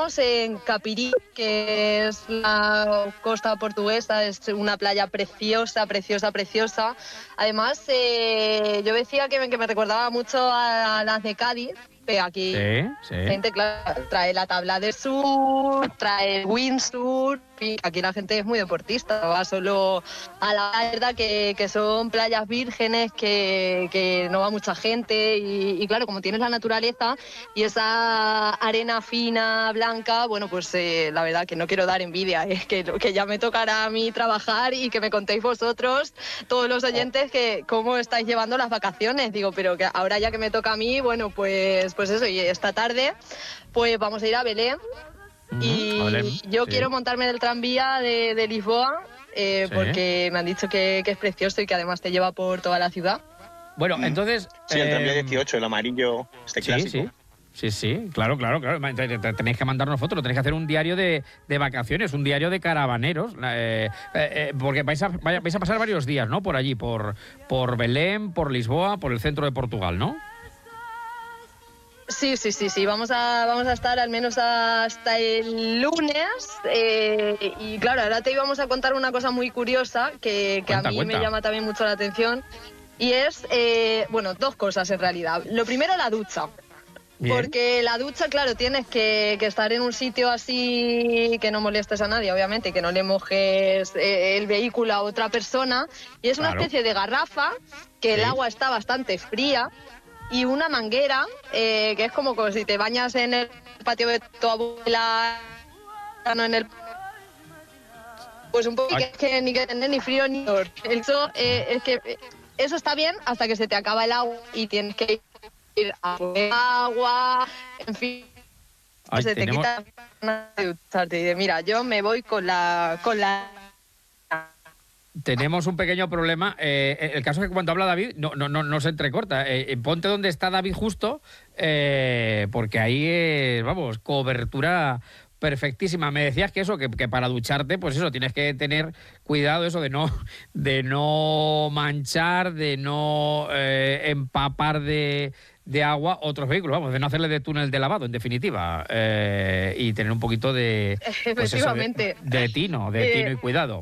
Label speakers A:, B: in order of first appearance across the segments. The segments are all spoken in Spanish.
A: estamos en Capiri, que es la costa portuguesa, es una playa preciosa, preciosa, preciosa. Además, yo decía que me recordaba mucho a las de Cádiz. Aquí gente, claro, trae la tabla de surf, trae el windsurf, y aquí la gente es muy deportista, va solo a la verdad que son playas vírgenes, que no va mucha gente y claro, como tienes la naturaleza y esa arena fina, blanca, bueno, pues la verdad que no quiero dar envidia, es que ya me tocará a mí trabajar y que me contéis vosotros, todos los oyentes, que cómo estáis llevando las vacaciones. Digo, pero que ahora ya que me toca a mí, bueno, pues eso, y esta tarde pues vamos a ir a Belém. Y yo quiero montarme en el tranvía de Lisboa, porque me han dicho que es precioso y que además te lleva por toda la ciudad.
B: Bueno, entonces...
C: Sí, el tranvía 18, el amarillo, clásico.
B: Sí, claro. Tenéis que mandarnos fotos, tenéis que hacer un diario de vacaciones, un diario de caravaneros, porque vais a pasar varios días, ¿no? Por allí, por Belém, por Lisboa, por el centro de Portugal, ¿no?
A: Sí, vamos a estar al menos hasta el lunes, y claro, ahora te íbamos a contar una cosa muy curiosa que a mí me llama también mucho la atención, y es, dos cosas en realidad. Lo primero, la ducha. Bien. Porque la ducha, claro, tienes que estar en un sitio así que no molestes a nadie, obviamente, que no le mojes el vehículo a otra persona, y es una especie de garrafa que el agua está bastante fría, y una manguera, que es como si te bañas en el patio de tu abuela, no en el... Pues un poco que ni que tener ni frío ni calor. Eso, es que eso está bien hasta que se te acaba el agua y tienes que ir a poner agua, en fin. Se te quita de ducharte y de, mira, yo me voy con la...
B: Tenemos un pequeño problema. El caso es que cuando habla David no se entrecorta. Ponte donde está David justo, porque ahí vamos, cobertura perfectísima. Me decías que eso, que para ducharte, pues eso, tienes que tener cuidado eso de no manchar, de no empapar de agua otros vehículos, vamos, de no hacerle de túnel de lavado, en definitiva, y tener un poquito de, pues eso, de tino y cuidado.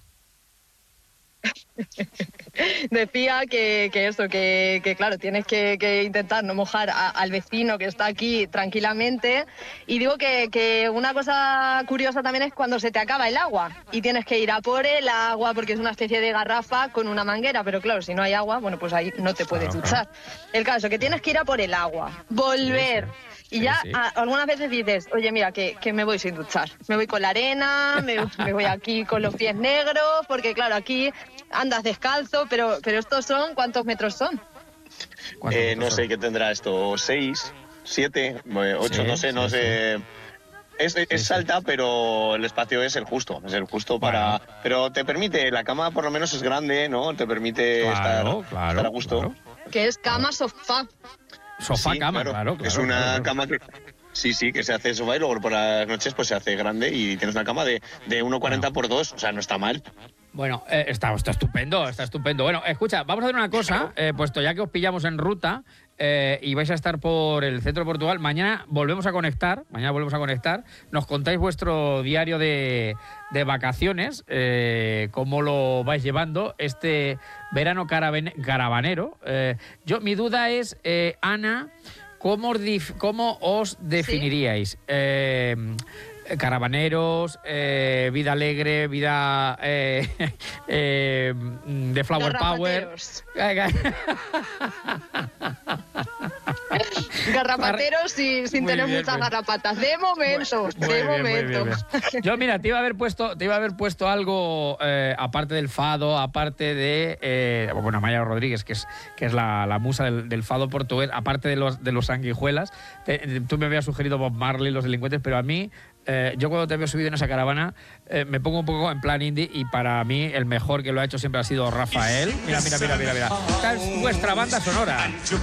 A: Decía que claro, tienes que intentar no mojar al vecino que está aquí tranquilamente. Y digo que una cosa curiosa también es cuando se te acaba el agua y tienes que ir a por el agua, porque es una especie de garrafa con una manguera, pero claro, si no hay agua, bueno, pues ahí no te puedes duchar. El caso es que tienes que ir a por el agua, volver. Y ya algunas veces dices, oye, mira, que me voy sin duchar. Me voy con la arena, me voy aquí con los pies negros, porque claro, aquí andas descalzo, pero estos son, ¿cuántos metros son?
C: No sé qué tendrá esto, 6, 7, 8, no sé. Es alta, pero el espacio es el justo para... Pero te permite, la cama por lo menos es grande, ¿no? Te permite estar a gusto.
A: Claro. Que es cama-sofá.
B: Sofá-cama, claro.
C: Es una cama que... Sí, que se hace sofá y luego por las noches pues se hace grande y tienes una cama de 1,40 por 2, o sea, no está mal.
B: Bueno, está estupendo. Bueno, escucha, vamos a hacer una cosa, puesto ya que os pillamos en ruta y vais a estar por el centro de Portugal, mañana volvemos a conectar, nos contáis vuestro diario de vacaciones, cómo lo vais llevando este verano caravanero. Mi duda es, Ana, ¿cómo os definiríais? Caravaneros, vida alegre, vida de flower power.
A: Garrapateros sin tener muchas garrapatas. De momento.
B: Bien. Yo, mira, te iba a haber puesto algo, aparte del fado, aparte de Amaya Rodríguez, que es la musa del fado portugués, aparte de los sanguijuelas. Tú me habías sugerido Bob Marley, Los Delincuentes, pero a mí, yo cuando te veo subido en esa caravana, me pongo un poco en plan indie, y para mí el mejor que lo ha hecho siempre ha sido Rafael. Mira. Esta es vuestra banda sonora.